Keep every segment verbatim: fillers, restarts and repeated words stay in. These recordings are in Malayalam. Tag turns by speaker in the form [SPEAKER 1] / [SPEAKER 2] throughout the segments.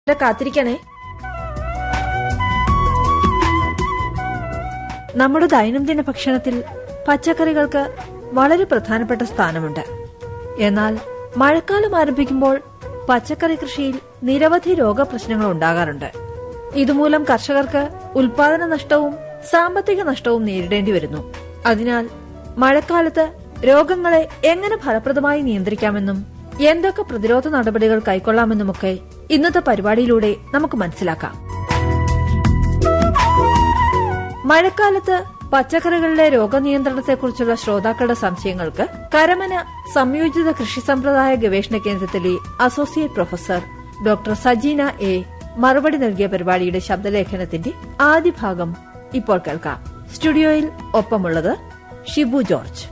[SPEAKER 1] കാത്തിരിക്കണേ. നമ്മുടെ ദൈനംദിന ഭക്ഷണത്തിൽ പച്ചക്കറികൾക്ക് വളരെ പ്രധാനപ്പെട്ട സ്ഥാനമുണ്ട്. എന്നാൽ മഴക്കാലം ആരംഭിക്കുമ്പോൾ പച്ചക്കറി കൃഷിയിൽ നിരവധി രോഗപ്രശ്നങ്ങൾ ഉണ്ടാകാറുണ്ട്. ഇതുമൂലം കർഷകർക്ക് ഉൽപാദന നഷ്ടവും സാമ്പത്തിക നഷ്ടവും നേരിടേണ്ടി വരുന്നു. അതിനാൽ മഴക്കാലത്ത് രോഗങ്ങളെ എങ്ങനെ ഫലപ്രദമായി നിയന്ത്രിക്കാമെന്നും എന്തൊക്കെ പ്രതിരോധ നടപടികൾ കൈക്കൊള്ളാമെന്നുമൊക്കെ ഇന്നത്തെ പരിപാടിയിലൂടെ നമുക്ക് മനസ്സിലാക്കാം. മഴക്കാലത്ത് പച്ചക്കറികളിലെ രോഗനിയന്ത്രണത്തെക്കുറിച്ചുള്ള ശ്രോതാക്കളുടെ സംശയങ്ങൾക്ക് കരമന സംയോജിത കൃഷി സമ്പ്രദായ ഗവേഷണ കേന്ദ്രത്തിലെ associate professor doctor Sajina A മറുപടി നൽകിയ പരിപാടിയുടെ ശബ്ദലേഖനത്തിന്റെ ആദ്യ ഭാഗം ഇപ്പോൾ കേൾക്കാം. സ്റ്റുഡിയോയിൽ ഒപ്പമുള്ളത് ഷിബു ജോർജ്.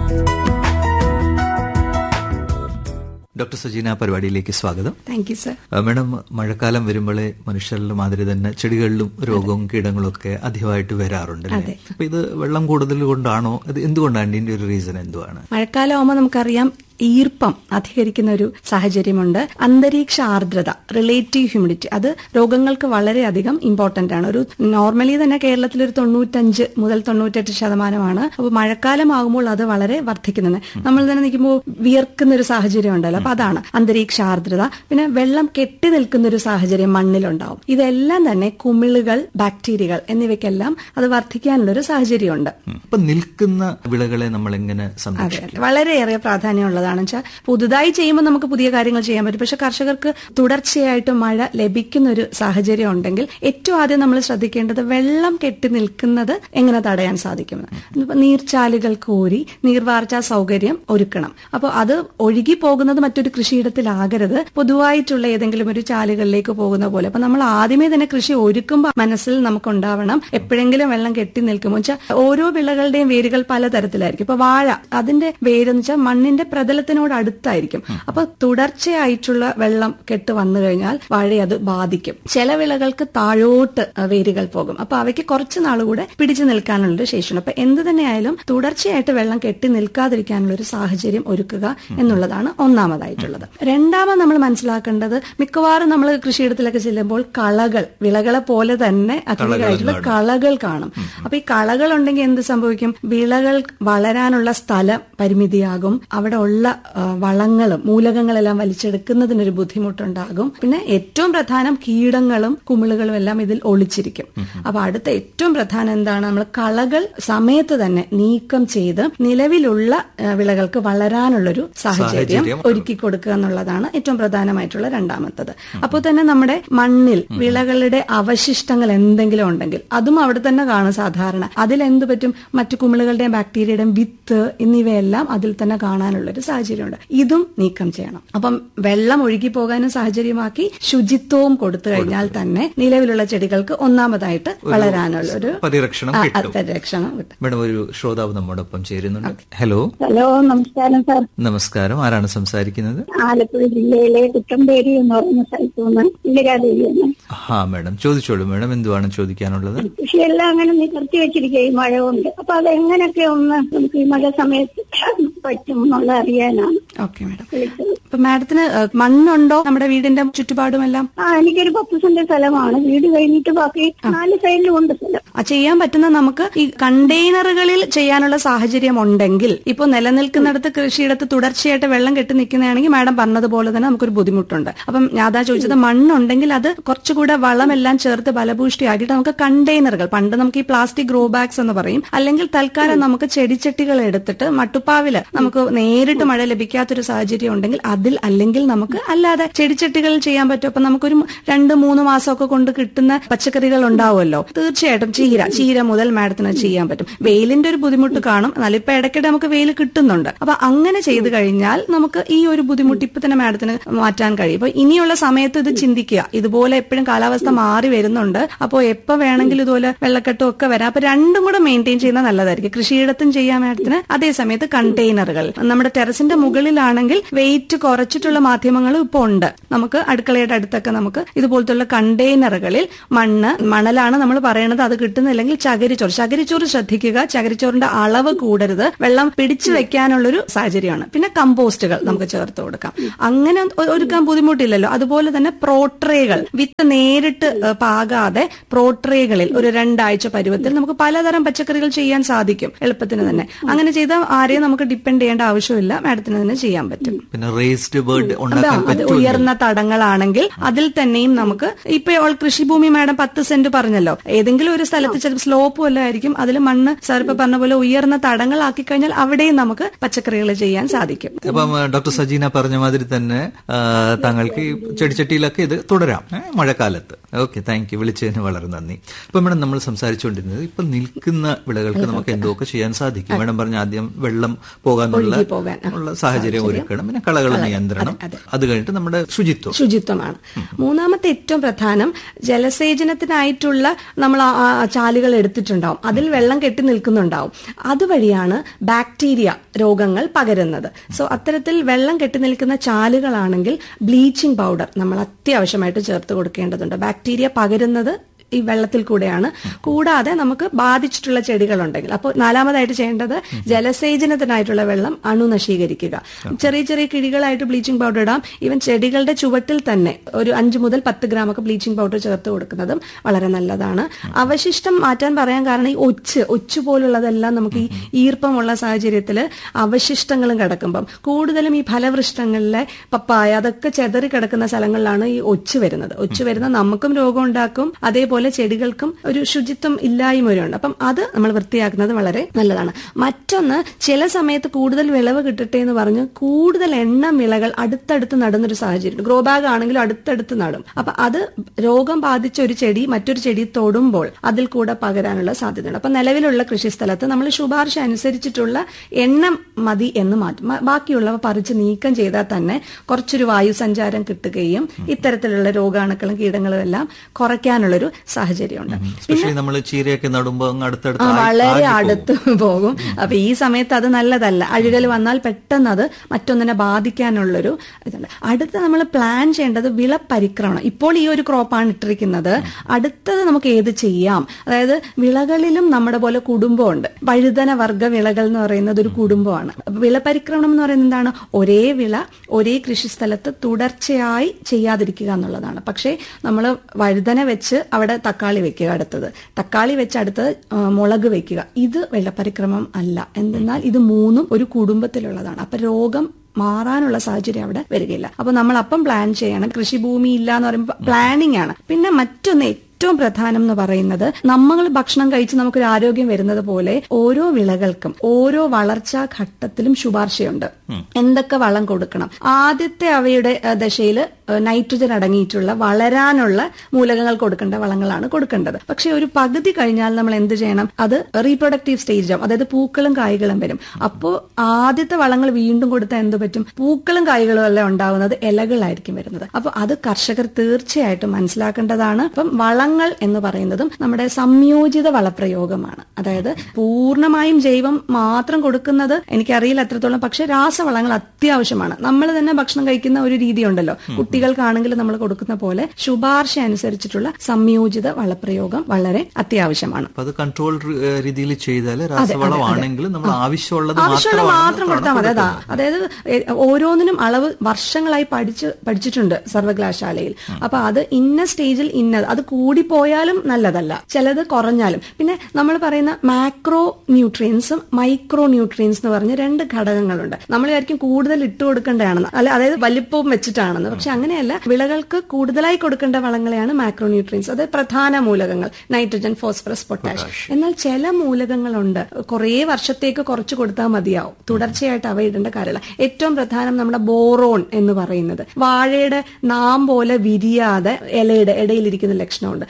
[SPEAKER 2] ഡോക്ടർ സജീന, പരിപാടിയിലേക്ക് സ്വാഗതം.
[SPEAKER 3] Thank you sir.
[SPEAKER 2] മാഡം, മഴക്കാലം വരുമ്പോഴേ മനുഷ്യരുടെ മാതിരി തന്നെ ചെടികളിലും രോഗവും കീടങ്ങളും ഒക്കെ അധികമായിട്ട് വരാറുണ്ട്. അപ്പൊ ഇത് വെള്ളം കൂടുതൽ കൊണ്ടാണോ? ഇത് എന്തുകൊണ്ടാണ്? ഇതിന്റെ ഒരു റീസൺ എന്തുവാണ്?
[SPEAKER 3] മഴക്കാലം ആവുമ്പോൾ നമുക്കറിയാം ഈർപ്പം അധികരിക്കുന്ന ഒരു സാഹചര്യമുണ്ട്. അന്തരീക്ഷ ആർദ്രത, റിലേറ്റീവ് ഹ്യൂമിഡിറ്റി, അത് രോഗങ്ങൾക്ക് വളരെയധികം ഇമ്പോർട്ടന്റ് ആണ്. ഒരു നോർമലി തന്നെ കേരളത്തിൽ ഒരു തൊണ്ണൂറ്റഞ്ച് മുതൽ തൊണ്ണൂറ്റെട്ട് ശതമാനമാണ്. അപ്പോൾ മഴക്കാലം ആകുമ്പോൾ അത് വളരെ വർദ്ധിക്കുന്നുണ്ട്. നമ്മൾ തന്നെ നിൽക്കുമ്പോൾ വിയർക്കുന്ന ഒരു സാഹചര്യം ഉണ്ടല്ലോ, അപ്പൊ അതാണ് അന്തരീക്ഷ ആർദ്രത. പിന്നെ വെള്ളം കെട്ടി നിൽക്കുന്ന ഒരു സാഹചര്യം മണ്ണിലുണ്ടാവും. ഇതെല്ലാം തന്നെ കുമിളുകൾ, ബാക്ടീരിയകൾ എന്നിവയ്ക്കെല്ലാം അത് വർദ്ധിക്കാനുള്ള ഒരു സാഹചര്യമുണ്ട്.
[SPEAKER 2] അപ്പൊ നിൽക്കുന്ന വിളകളെ നമ്മൾ എങ്ങനെ സംരക്ഷിക്കും?
[SPEAKER 3] വളരെയേറെ പ്രാധാന്യമുള്ളതാണ്. പുതുതായി ചെയ്യുമ്പോൾ നമുക്ക് പുതിയ കാര്യങ്ങൾ ചെയ്യാൻ പറ്റും. പക്ഷെ കർഷകർക്ക് തുടർച്ചയായിട്ട് മഴ ലഭിക്കുന്ന ഒരു സാഹചര്യം ഉണ്ടെങ്കിൽ ഏറ്റവും ആദ്യം നമ്മൾ ശ്രദ്ധിക്കേണ്ടത് വെള്ളം കെട്ടി നിൽക്കുന്നത് എങ്ങനെ തടയാൻ സാധിക്കുമെന്ന്. നീർച്ചാലുകൾ കോരി നീർവാർച്ചാ സൗകര്യം ഒരുക്കണം. അപ്പോൾ അത് ഒഴുകി പോകുന്നത് മറ്റൊരു കൃഷിയിടത്തിലാകരുത്, പൊതുവായിട്ടുള്ള ഏതെങ്കിലും ഒരു ചാലുകളിലേക്ക് പോകുന്ന പോലെ. അപ്പൊ നമ്മൾ ആദ്യമേ തന്നെ കൃഷി ഒരുക്കുമ്പോൾ മനസ്സിൽ നമുക്കുണ്ടാവണം എപ്പോഴെങ്കിലും വെള്ളം കെട്ടി നിൽക്കുമ്പോൾ വെച്ചാൽ ഓരോ വിളകളുടെയും വേരുകൾ പലതരത്തിലായിരിക്കും. ഇപ്പൊ വാഴ, അതിന്റെ വേരെന്ന് വെച്ചാൽ മണ്ണിന്റെ പ്രതലത്തിനോട് അടുത്തായിരിക്കും. അപ്പൊ തുടർച്ചയായിട്ടുള്ള വെള്ളം കെട്ട് വന്നു കഴിഞ്ഞാൽ വാഴയെ അത് ബാധിക്കും. ചില വിളകൾക്ക് താഴോട്ട് വേരുകൾ പോകും. അപ്പൊ അവയ്ക്ക് കുറച്ച് നാളുകൂടെ പിടിച്ചു നിൽക്കാനുള്ള ശേഷിയുണ്ട്. അപ്പൊ എന്ത് തന്നെയായാലും തുടർച്ചയായിട്ട് വെള്ളം കെട്ടി നിൽക്കാതിരിക്കാനുള്ള ഒരു സാഹചര്യം ഒരുക്കുക എന്നുള്ളതാണ് ഒന്നാമതായിട്ടുള്ളത്. രണ്ടാമത് നമ്മൾ മനസ്സിലാക്കേണ്ടത്, മിക്കവാറും നമ്മൾ കൃഷിയിടത്തിലൊക്കെ ചെല്ലുമ്പോൾ കളകൾ, വിളകളെ പോലെ തന്നെ അധികമായിട്ടുള്ള കളകൾ കാണും. അപ്പൊ ഈ കളകൾ ഉണ്ടെങ്കിൽ എന്ത് സംഭവിക്കും? വിളകൾ വളരാനുള്ള സ്ഥലം പരിമിതിയാകും. അവിടെ ഉള്ള വളങ്ങളും മൂലകങ്ങളെല്ലാം വലിച്ചെടുക്കുന്നതിനൊരു ബുദ്ധിമുട്ടുണ്ടാകും. പിന്നെ ഏറ്റവും പ്രധാനം കീടങ്ങളും കുമിളുകളും എല്ലാം ഇതിൽ ഒളിച്ചിരിക്കും. അപ്പൊ അടുത്ത ഏറ്റവും പ്രധാനം എന്താണ്? നമ്മൾ കളകൾ സമയത്ത് തന്നെ നീക്കം ചെയ്ത് നിലവിലുള്ള വിളകൾക്ക് വളരാനുള്ളൊരു സാഹചര്യം ഒരുക്കി കൊടുക്കുക എന്നുള്ളതാണ് ഏറ്റവും പ്രധാനമായിട്ടുള്ള രണ്ടാമത്തത്. അപ്പോൾ തന്നെ നമ്മുടെ മണ്ണിൽ വിളകളുടെ അവശിഷ്ടങ്ങൾ എന്തെങ്കിലും ഉണ്ടെങ്കിൽ അതും അവിടെ തന്നെ കാണും സാധാരണ. അതിലെന്ത് പറ്റും? മറ്റു കുമിളുകളുടെയും ബാക്ടീരിയയുടെയും വിത്ത് എന്നിവയെല്ലാം അതിൽ തന്നെ കാണാനുള്ള ഒരു സാഹചര്യമുണ്ട്. ഇതും നീക്കം ചെയ്യണം. അപ്പം വെള്ളം ഒഴുകി പോകാനും സാഹചര്യമാക്കി ശുചിത്വവും കൊടുത്തു കഴിഞ്ഞാൽ തന്നെ നിലവിലുള്ള ചെടികൾക്ക് ഒന്നാമതായിട്ട് വളരാനുള്ള ഒരു
[SPEAKER 2] പരിരക്ഷണം
[SPEAKER 3] പരിരക്ഷണം കിട്ടും.
[SPEAKER 2] മേഡം, ഒരു ശ്രോതാവ് നമ്മോടൊപ്പം ചേരുന്നുണ്ട്. ഹലോ.
[SPEAKER 4] ഹലോ, നമസ്കാരം സാർ.
[SPEAKER 2] നമസ്കാരം. ആരാണ് സംസാരിക്കുന്നത്?
[SPEAKER 4] ആലപ്പുഴ ജില്ലയിലെ കുട്ടമ്പേരി എന്ന് പറയുന്ന സ്ഥലത്ത് നിന്ന് ഇന്ദിരാദേവിയാണ്.
[SPEAKER 2] ഹാ മേഡം, ചോദിച്ചോളൂ മേഡം, എന്തുവാണ് ചോദിക്കാനുള്ളത്?
[SPEAKER 4] കൃഷിയെല്ലാം അങ്ങനെ നിർത്തി വെച്ചിരിക്കുക ഈ മഴ കൊണ്ട്. അപ്പൊ അതെങ്ങനെയൊക്കെ ഒന്ന് നമുക്ക് ഈ മഴ സമയത്ത് പറ്റും എന്നുള്ള അറിയാനാണ്.
[SPEAKER 3] Okay madam. ഇപ്പൊ മാഡത്തിന് മണ്ണുണ്ടോ നമ്മുടെ വീടിന്റെ ചുറ്റുപാടുമെല്ലാം?
[SPEAKER 4] ആ, എനിക്കൊരു പത്ത് സെന്റ് സ്ഥലമാണ്. വീട് കഴിഞ്ഞിട്ട് ബാക്കി നാല് സൈഡിലും ഉണ്ട് സ്ഥലം.
[SPEAKER 3] ചെയ്യാൻ പറ്റുന്ന നമുക്ക് ഈ കണ്ടെയ്നറുകളിൽ ചെയ്യാനുള്ള സാഹചര്യം ഉണ്ടെങ്കിൽ, ഇപ്പൊ നിലനിൽക്കുന്നിടത്ത് കൃഷിയിടത്ത് തുടർച്ചയായിട്ട് വെള്ളം കെട്ടി നിൽക്കുന്നതാണെങ്കിൽ മാഡം പറഞ്ഞതുപോലെ തന്നെ നമുക്കൊരു ബുദ്ധിമുട്ടുണ്ട്. അപ്പം ഞാൻ അതാ ചോദിച്ചത്, മണ്ണുണ്ടെങ്കിൽ അത് കുറച്ചുകൂടെ വളമെല്ലാം ചേർത്ത് ബലഭൂഷ്ടിയാക്കിയിട്ട് നമുക്ക് കണ്ടെയ്നറുകൾ, പണ്ട് നമുക്ക് ഈ പ്ലാസ്റ്റിക് ഗ്രോ ബാഗ്സ് എന്ന് പറയും, അല്ലെങ്കിൽ തൽക്കാലം നമുക്ക് ചെടിച്ചട്ടികൾ എടുത്തിട്ട് മട്ടുപ്പാവില് നമുക്ക് നേരിട്ട് മഴ ലഭിക്കാത്തൊരു സാഹചര്യം ഉണ്ടെങ്കിൽ അതിൽ, അല്ലെങ്കിൽ നമുക്ക് അല്ലാതെ ചെടിച്ചട്ടികളിൽ ചെയ്യാൻ പറ്റും. അപ്പൊ നമുക്കൊരു രണ്ട് മൂന്ന് മാസമൊക്കെ കൊണ്ട് കിട്ടുന്ന പച്ചക്കറികൾ ഉണ്ടാവുമല്ലോ. തീർച്ചയായിട്ടും ചീര ചീര മുതൽ മാഡത്തിന് ചെയ്യാൻ പറ്റും. വെയിലിന്റെ ഒരു ബുദ്ധിമുട്ട് കാണും, എന്നാലും ഇപ്പൊ ഇടയ്ക്കിടെ നമുക്ക് വെയിൽ കിട്ടുന്നുണ്ട്. അപ്പൊ അങ്ങനെ ചെയ്തു കഴിഞ്ഞാൽ നമുക്ക് ഈ ഒരു ബുദ്ധിമുട്ട് ഇപ്പൊ തന്നെ മാഡത്തിന് മാറ്റാൻ കഴിയും. അപ്പൊ ഇനിയുള്ള സമയത്ത് ഇത് ചിന്തിക്കുക. ഇതുപോലെ എപ്പോഴും കാലാവസ്ഥ മാറി വരുന്നുണ്ട്. അപ്പോൾ എപ്പോ വേണമെങ്കിലും ഇതുപോലെ വെള്ളക്കെട്ടും ഒക്കെ വരാം. അപ്പൊ രണ്ടും കൂടെ മെയിൻറ്റെയിൻ ചെയ്യുന്നത് നല്ലതായിരിക്കും. കൃഷിയിടത്തും ചെയ്യാൻ മാഡത്തിന്, അതേ സമയത്ത് കണ്ടെയ്നർ കണ്ടെയ്നറുകൾ. നമ്മുടെ ടെറസിന്റെ മുകളിലാണെങ്കിൽ വെയിറ്റ് കുറച്ചിട്ടുള്ള മാധ്യമങ്ങളും ഇപ്പോൾ ഉണ്ട്. നമുക്ക് അടുക്കളയുടെ അടുത്തൊക്കെ നമുക്ക് ഇതുപോലത്തുള്ള കണ്ടെയ്നറുകളിൽ മണ്ണ് മണലാണ് നമ്മൾ പറയണത്, അത് കിട്ടുന്നില്ലെങ്കിൽ ചകിരിച്ചോറ് ചകിരിച്ചോറ് ശ്രദ്ധിക്കുക. ചകിരിച്ചോറിന്റെ അളവ് കൂടരുത്, വെള്ളം പിടിച്ചു വെക്കാനുള്ളൊരു സാഹചര്യമാണ്. പിന്നെ കമ്പോസ്റ്റുകൾ നമുക്ക് ചേർത്ത് കൊടുക്കാം. അങ്ങനെ ഒരുക്കാൻ ബുദ്ധിമുട്ടില്ലല്ലോ. അതുപോലെ തന്നെ പ്രോട്രേകൾ, വിത്ത് നേരിട്ട് പാകാതെ പ്രോട്രേകളിൽ ഒരു രണ്ടാഴ്ച പരുവത്തിൽ നമുക്ക് പലതരം പച്ചക്കറികൾ ചെയ്യാൻ സാധിക്കും എളുപ്പത്തിന് തന്നെ. അങ്ങനെ ചെയ്താൽ ആരെയും നമുക്ക് ഡിപ്പെൻഡ് ചെയ്യേണ്ട ആവശ്യമില്ല, മാഡത്തിന് തന്നെ ചെയ്യാൻ പറ്റും.
[SPEAKER 2] പിന്നെ റേസ്ഡ് ബെഡ്
[SPEAKER 3] ഉയർന്ന തടങ്ങളാണെങ്കിൽ അതിൽ തന്നെയും നമുക്ക് ഇപ്പൊ കൃഷിഭൂമി മാഡം പത്ത് സെന്റ് പറഞ്ഞല്ലോ, ഏതെങ്കിലും ഒരു സ്ഥലത്ത് ചിലപ്പോൾ സ്ലോപ്പും എല്ലാം ആയിരിക്കും, അതിൽ മണ്ണ് സാർ ഇപ്പൊ പറഞ്ഞ പോലെ ഉയർന്ന തടങ്ങളാക്കി കഴിഞ്ഞാൽ അവിടെയും നമുക്ക് പച്ചക്കറികൾ ചെയ്യാൻ സാധിക്കും.
[SPEAKER 2] അപ്പം ഡോക്ടർ സജീന പറഞ്ഞ മാതിരി തന്നെ താങ്കൾക്ക് ചെടിച്ചട്ടിയിലൊക്കെ ഇത് തുടരാം മഴക്കാലത്ത്. ഓക്കെ, താങ്ക് യു, വിളിച്ചതിന് വളരെ നന്ദി. ഇപ്പൊ മേഡം നമ്മൾ സംസാരിച്ചുകൊണ്ടിരുന്നത് ഇപ്പൊ നിൽക്കുന്ന വിളകൾക്ക് നമുക്ക് എന്തൊക്കെ ചെയ്യാൻ സാധിക്കും. മേഡം പറഞ്ഞ ആദ്യം വെള്ളം പോകാനുള്ള സാഹചര്യം ഒരുക്കണം, പിന്നെ കളകൾ നിയന്ത്രണം, അത് കഴിഞ്ഞിട്ട് നമ്മുടെ ശുചിത്വം
[SPEAKER 3] ശുചിത്വമാണ് മൂന്നാമത്തെ ഏറ്റവും പ്രധാനം. ജലസേചനത്തിനായിട്ടുള്ള നമ്മൾ ചാലുകൾ എടുത്തിട്ടുണ്ടാവും, അതിൽ വെള്ളം കെട്ടി നിൽക്കുന്നുണ്ടാവും, അതുവഴിയാണ് ബാക്ടീരിയ രോഗങ്ങൾ പകരുന്നത്. സോ അത്തരത്തിൽ വെള്ളം കെട്ടി നിൽക്കുന്ന ചാലുകളാണെങ്കിൽ ബ്ലീച്ചിങ് പൗഡർ നമ്മൾ അത്യാവശ്യമായിട്ട് ചേർത്ത് കൊടുക്കേണ്ടതുണ്ട്. ബാക്ടീരിയ പകരുന്നത് ഈ വെള്ളത്തിൽ കൂടെയാണ്. കൂടാതെ നമുക്ക് ബാധിച്ചിട്ടുള്ള ചെടികളുണ്ടെങ്കിൽ അപ്പോൾ നാലാമതായിട്ട് ചെയ്യേണ്ടത് ജലസേചനത്തിനായിട്ടുള്ള വെള്ളം അണുനശീകരിക്കുക. ചെറിയ ചെറിയ കിഴികളായിട്ട് ബ്ലീച്ചിങ് പൗഡർ ഇടാം. ഈവൻ ചെടികളുടെ ചുവട്ടിൽ തന്നെ ഒരു അഞ്ച് മുതൽ പത്ത് ഗ്രാം ഒക്കെ ബ്ലീച്ചിങ് പൗഡർ ചേർത്ത് കൊടുക്കുന്നതും വളരെ നല്ലതാണ്. അവശിഷ്ടം മാറ്റാൻ പറയാൻ കാരണം ഈ ഒച്ച് ഒച്ച് പോലുള്ളതെല്ലാം നമുക്ക് ഈ ഈർപ്പമുള്ള സാഹചര്യത്തിൽ അവശിഷ്ടങ്ങളും കിടക്കുമ്പം കൂടുതലും ഈ ഫലവൃഷ്ടങ്ങളിലെ പപ്പായ അതൊക്കെ ചെതറി കിടക്കുന്ന സ്ഥലങ്ങളിലാണ് ഈ ഒച്ച് വരുന്നത്. ഒച്ച് വരുന്ന നമുക്കും രോഗം ഉണ്ടാക്കും, അതേപോലെ ചെടികൾക്കും ഒരു ശുചിത്വം ഇല്ലായ്മയുണ്ട്. അപ്പം അത് നമ്മൾ വൃത്തിയാക്കുന്നത് വളരെ നല്ലതാണ്. മറ്റൊന്ന്, ചില സമയത്ത് കൂടുതൽ വിളവ് കിട്ടട്ടെ എന്ന് പറഞ്ഞ് കൂടുതൽ എണ്ണം വിളകൾ അടുത്തടുത്ത് നടുന്നൊരു സാഹചര്യം. ഗ്രോ ബാഗ് ആണെങ്കിലും അടുത്തടുത്ത് നടും. അപ്പൊ അത് രോഗം ബാധിച്ച ഒരു ചെടി മറ്റൊരു ചെടി തൊടുമ്പോൾ അതിൽ കൂടെ പകരാനുള്ള സാധ്യതയുണ്ട്. അപ്പൊ നിലവിലുള്ള കൃഷിസ്ഥലത്ത് നമ്മൾ ശുപാർശ അനുസരിച്ചിട്ടുള്ള എണ്ണം മതി എന്ന് മാറ്റും. ബാക്കിയുള്ളവ പറിച്ച് നീക്കം ചെയ്താൽ തന്നെ കുറച്ചൊരു വായു സഞ്ചാരം കിട്ടുകയും ഇത്തരത്തിലുള്ള രോഗാണുക്കളും കീടങ്ങളും എല്ലാം കുറയ്ക്കാനുള്ളൊരു സാഹചര്യമുണ്ട്.
[SPEAKER 2] നമ്മൾ ചീരയൊക്കെ നടുമ്പോൾ
[SPEAKER 3] വളരെ അടുത്ത് പോകും. അപ്പൊ ഈ സമയത്ത് അത് നല്ലതല്ല. അഴുകൽ വന്നാൽ പെട്ടെന്ന് അത് മറ്റൊന്നിനെ ബാധിക്കാനുള്ളൊരു ഇതുണ്ട്. അടുത്ത നമ്മൾ പ്ലാൻ ചെയ്യേണ്ടത് വിള പരിക്രമണം. ഇപ്പോൾ ഈ ഒരു ക്രോപ്പാണ് ഇട്ടിരിക്കുന്നത്, അടുത്തത് നമുക്ക് ഏത് ചെയ്യാം. അതായത് വിളകളിലും നമ്മുടെ പോലെ കുടുംബമുണ്ട്. വഴുതന വർഗ വിളകൾ എന്ന് പറയുന്നത് ഒരു കുടുംബമാണ്. വിള പരിക്രമണം എന്ന് പറയുന്നത് എന്താണ്? ഒരേ വിള ഒരേ കൃഷിസ്ഥലത്ത് തുടർച്ചയായി ചെയ്യാതിരിക്കുക എന്നുള്ളതാണ്. പക്ഷേ നമ്മൾ വഴുതന വെച്ച് അവിടെ തക്കാളി വെക്കുക, അടുത്തത് തക്കാളി വെച്ച് അടുത്തത് മുളക് വെക്കുക. ഇത് വെള്ളപ്പരിക്രമം അല്ല. എന്തെന്നാൽ ഇത് മൂന്നും ഒരു കുടുംബത്തിലുള്ളതാണ്. അപ്പൊ രോഗം മാറാനുള്ള സാഹചര്യം അവിടെ വരികയില്ല. അപ്പൊ നമ്മൾ അപ്പം പ്ലാൻ ചെയ്യണം. കൃഷിഭൂമി ഇല്ല എന്ന് പറയുമ്പോൾ പ്ലാനിങ് ആണ്. പിന്നെ മറ്റൊന്ന് ഏറ്റവും പ്രധാനം എന്ന് പറയുന്നത്, നമ്മൾ ഭക്ഷണം കഴിച്ച് നമുക്കൊരു ആരോഗ്യം വരുന്നത് പോലെ ഓരോ വിളകൾക്കും ഓരോ വളർച്ചാ ഘട്ടത്തിലും ശുപാർശയുണ്ട്. എന്തൊക്കെ വളം കൊടുക്കണം. ആദ്യത്തെ അവയുടെ ദശയിൽ നൈട്രജൻ അടങ്ങിയിട്ടുള്ള വളരാനുള്ള മൂലകങ്ങൾ കൊടുക്കേണ്ട വളങ്ങളാണ് കൊടുക്കേണ്ടത്. പക്ഷെ ഒരു പകുതി കഴിഞ്ഞാൽ നമ്മൾ എന്ത് ചെയ്യണം? അത് റീപ്രൊഡക്റ്റീവ് സ്റ്റേജ് ആവും. അതായത് പൂക്കളും കായ്കളും വരും. അപ്പോൾ ആദ്യത്തെ വളങ്ങൾ വീണ്ടും കൊടുത്താൽ എന്ത് പറ്റും? പൂക്കളും കായ്കളും എല്ലാം ഉണ്ടാവുന്നത് ഇലകളായിരിക്കും വരുന്നത്. അപ്പൊ അത് കർഷകർ തീർച്ചയായിട്ടും മനസ്സിലാക്കേണ്ടതാണ്. അപ്പം വളങ്ങൾ എന്ന് പറയുന്നതും നമ്മുടെ സംയോജിത വളപ്രയോഗമാണ്. അതായത് പൂർണ്ണമായും ജൈവം മാത്രം കൊടുക്കുന്നത് എനിക്കറിയില്ല എത്രത്തോളം, പക്ഷെ രാസവളങ്ങൾ അത്യാവശ്യമാണ്. നമ്മൾ തന്നെ ഭക്ഷണം കഴിക്കുന്ന ഒരു രീതിയുണ്ടല്ലോ, കുട്ടികൾക്കാണെങ്കിൽ നമ്മൾ കൊടുക്കുന്ന പോലെ ശുപാർശ അനുസരിച്ചിട്ടുള്ള സംയോജിത വളപ്രയോഗം വളരെ അത്യാവശ്യമാണ്.
[SPEAKER 2] അത് കൺട്രോൾ രീതിയിൽ ചെയ്താൽ രാസവളമാണെങ്കിൽ നമ്മൾ ആവശ്യമുള്ളത്
[SPEAKER 3] മാത്രം കൊടുത്താൽ മതി. അതാ അതായത് ഓരോന്നിനും അളവ് വർഷങ്ങളായി പഠിച്ച് പഠിച്ചിട്ടുണ്ട് സർവകലാശാലയിൽ. അപ്പൊ അത് ഇന്ന സ്റ്റേജിൽ ഇന്നത്, അത് കൂടി പോയാലും നല്ലതല്ല, ചിലത് കുറഞ്ഞാലും. പിന്നെ നമ്മൾ പറയുന്ന മാക്രോ ന്യൂട്രിയൻസും മൈക്രോ ന്യൂട്രിയൻസ് എന്ന് പറഞ്ഞ രണ്ട് ഘടകങ്ങളുണ്ട്. നമ്മൾ വിചാരിക്കും കൂടുതൽ ഇട്ട് കൊടുക്കേണ്ടതാണെന്ന്, അല്ല അതായത് വലിപ്പവും വെച്ചിട്ടാണെന്ന്. പക്ഷെ അങ്ങനെയല്ല. വിളകൾക്ക് കൂടുതലായി കൊടുക്കേണ്ട വളങ്ങളെയാണ് മാക്രോ ന്യൂട്രിയൻസ്, അതായത് പ്രധാന മൂലകങ്ങൾ, നൈട്രജൻ, ഫോസ്ഫറസ്, പൊട്ടാഷ്. എന്നാൽ ചില മൂലകങ്ങളുണ്ട് കുറേ വർഷത്തേക്ക് കുറച്ച് കൊടുത്താൽ മതിയാവും, തുടർച്ചയായിട്ട് അവ ഇടേണ്ട കാര്യമില്ല. ഏറ്റവും പ്രധാനം നമ്മുടെ ബോറോൺ എന്ന് പറയുന്നത് വാഴയുടെ നാം പോലെ വിരിയാതെ ഇലയുടെ ഇടയിലിരിക്കുന്ന ലക്ഷണമുണ്ട്.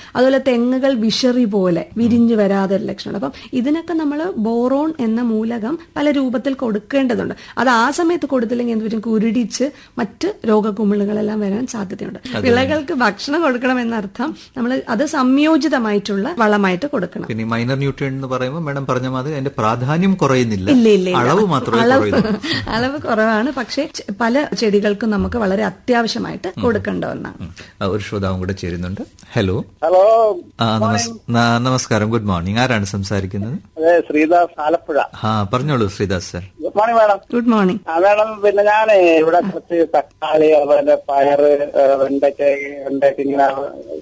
[SPEAKER 3] അതുപോലെ തെങ്ങുകൾ വിഷറി പോലെ വിരിഞ്ഞു വരാതെ ഒരു ലക്ഷണമുണ്ട്. അപ്പം ഇതിനൊക്കെ നമ്മൾ ബോറോൺ എന്ന മൂലകം പല രൂപത്തിൽ കൊടുക്കേണ്ടതുണ്ട്. അത് ആ സമയത്ത് കൊടുത്തില്ലെങ്കിൽ എന്ത് പറ്റും, കുരുടിച്ച് മറ്റ് രോഗകുമിളുകളെല്ലാം വരാൻ സാധ്യതയുണ്ട്. വിളകൾക്ക് ഭക്ഷണം കൊടുക്കണം എന്നർത്ഥം നമ്മൾ അത് സംയോജിതമായിട്ടുള്ള വളമായിട്ട് കൊടുക്കണം.
[SPEAKER 2] പിന്നെ മൈനർ ന്യൂട്രിയൻ എന്ന് പറയുമ്പോൾ മാഡം പറഞ്ഞ മാതിരി അതിന്റെ പ്രാധാന്യം കുറയുന്നില്ല,
[SPEAKER 3] ഇല്ല ഇല്ല
[SPEAKER 2] അളവ് മാത്രമേ കുറയുന്നു.
[SPEAKER 3] അളവ് കുറവാണ്, പക്ഷേ പല ചെടികൾക്കും നമുക്ക് വളരെ അത്യാവശ്യമായിട്ട് കൊടുക്കേണ്ട ഒന്നാണ്.
[SPEAKER 2] ഒരു ശ്രോതാവും കൂടെ ചേരുന്നുണ്ട്. ഹലോ
[SPEAKER 5] ഹലോ
[SPEAKER 2] ആ നമസ്കാരം, ഗുഡ് മോർണിംഗ്. ആരാണ് സംസാരിക്കുന്നത്?
[SPEAKER 5] അതെ, ശ്രീദാസ് ആലപ്പുഴ.
[SPEAKER 2] ആ പറഞ്ഞോളൂ Sreedas sir.
[SPEAKER 5] Good morning madam.
[SPEAKER 3] Good morning.
[SPEAKER 5] ആ മാഡം, പിന്നെ ഞാൻ ഇവിടെ കുറച്ച് തക്കാളി, അതുപോലെ പയറ്, വെണ്ടയ്ക്ക വെണ്ടയ്ക്ക ഇങ്ങനെ